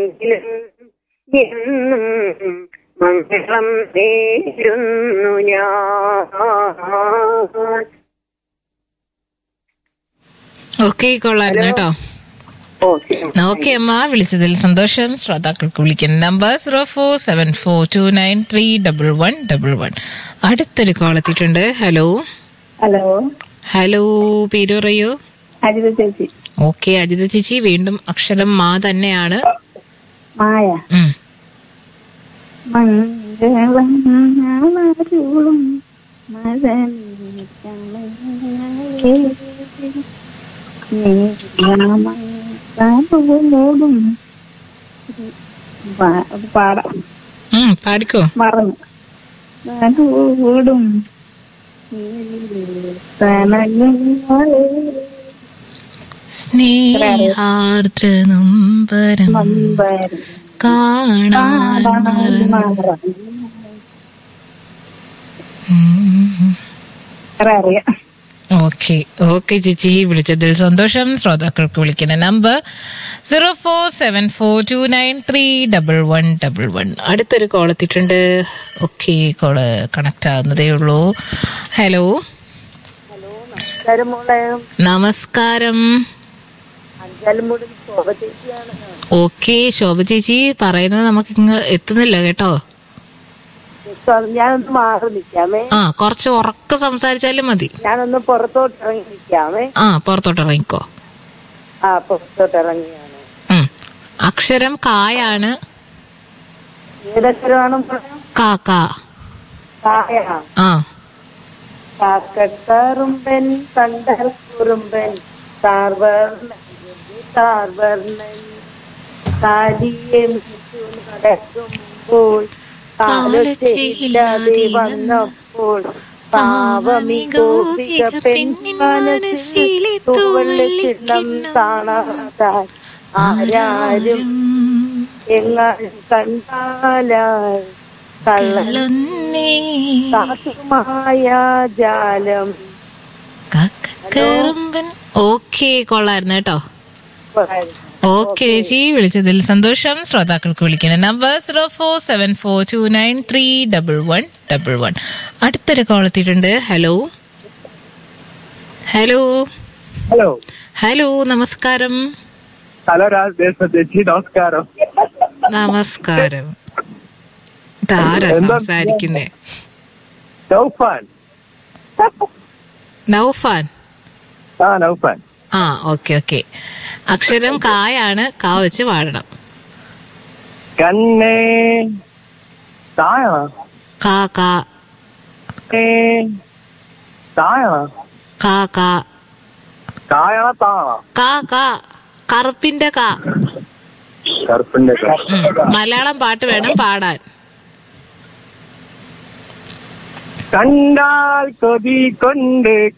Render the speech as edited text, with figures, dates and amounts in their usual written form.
എങ്കിലും എന്നും മംഗളം നേരുന്നു ഞാൻ. ഓക്കെ, കൊള്ളായിരുന്നു കേട്ടോ. ഓക്കെ അമ്മ, വിളിച്ചതിൽ സന്തോഷം. ശ്രോതാക്കൾക്ക് വിളിക്കുന്ന നമ്പർ 0474293111. അടുത്തൊരു കോൾ എത്തിയിട്ടുണ്ട്. ഹലോ ഹലോ ഹലോ, പേര് പറയൂ. അജിത ചേച്ചി. ഓക്കെ അജിത ചേച്ചി, വീണ്ടും അക്ഷരം മാ തന്നെയാണ്. മായ. മംഗളം ഞാളരുളും മരമോടും പാടാം. പാടിക്കോ. മറന്നു ഓടും സ്നേഹാർദ്രനുംബരം കാണാൻ അറിയാം. ഓക്കെ ഓക്കെ ചേച്ചി, വിളിച്ചതിൽ സന്തോഷം. ശ്രോതാക്കൾക്ക് വിളിക്കുന്ന നമ്പർ 0474293111. അടുത്തൊരു കോൾ എത്തിയിട്ടുണ്ട്. ഓക്കെ, കോള് കണക്ട് ആകുന്നതേ ഉള്ളൂ. ഹലോ നമസ്കാരം. ഓക്കെ ശോഭ ചേച്ചി, പറയുന്നത് നമുക്ക് ഇങ്ങ് എത്തുന്നില്ല കേട്ടോ. ഞാനൊന്ന് മാറി നിൽക്കാമേ. കുറച്ച് ഉറക്കെ സംസാരിച്ചാലും മതി. ഞാനൊന്ന് പുറത്തോട്ട് ഇറങ്ങി നിൽക്കാമേ. പുറത്തോട്ട് ഇറങ്ങിക്കോ. പുറത്തോട്ട് ഇറങ്ങിയാണ്. അക്ഷരം കായാണ്. ഏതക്ഷരമാണ്? കാക്ക. കായ. കാക്കറുമ്പൻ കണ്ടർ കുറുമ്പൻ സാർവർണ്ണൻ കാലിയെ നടക്കുമ്പോൾ കാലൊച്ചയില്ലാതെ വന്നപ്പോൾ പാവമി ഗോപിക പെൺമനസ്സിൽ തൂവെള്ളിക്കിണ്ണം കാണാതാൽ ആരാരും എങ്ങാനും കണ്ടാലായി കള്ളമായ ജാലം. ഓക്കെ, കൊള്ളായിരുന്നു കേട്ടോ. ഓക്കെ ചേച്ചി, വിളിച്ചതിൽ സന്തോഷം. ശ്രോതാക്കൾക്ക് വിളിക്കുന്ന നമ്പർ 0474293111. അടുത്തൊരു കോൾ എത്തിയിട്ടുണ്ട്. ഹലോ ഹലോ ഹലോ ഹലോ, നമസ്കാരം. ഹലോ ചേച്ചി, നമസ്കാരം. നമസ്കാരം. ഇതാരാ സംസാരിക്കുന്നേ? നൗഫാൻ. നൗഫാൻ. നൗഫാൻ. Okay okay. അക്ഷരം കായാണ്. കാ വെച്ച് പാടണം. കണ്ണേ താഴണ. കാ കാ താഴണ. കാ കാ താഴണ താണ. കാ കാ, കറുപ്പിന്റെ കാ. കറുപ്പിന്റെ കാ. മലയാളം പാട്ട് വേണം പാടാൻ. കണ്ടാൽ കൊതി കൊണ്ട്